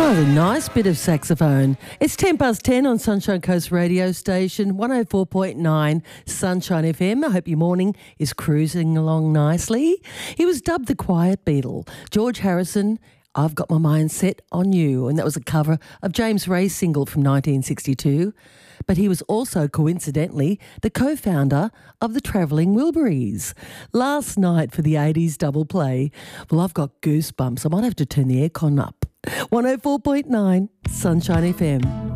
Oh, a nice bit of saxophone. It's 10 past 10 on Sunshine Coast radio station, 104.9 Sunshine FM. I hope your morning is cruising along nicely. He was dubbed the Quiet Beatle. George Harrison, I've Got My Mind Set on You, and that was a cover of James Ray's single from 1962. But he was also, coincidentally, the co-founder of the Travelling Wilburys. Last night for the 80s double play, well, I've got goosebumps. I might have to turn the aircon up. 104.9 Sunshine FM.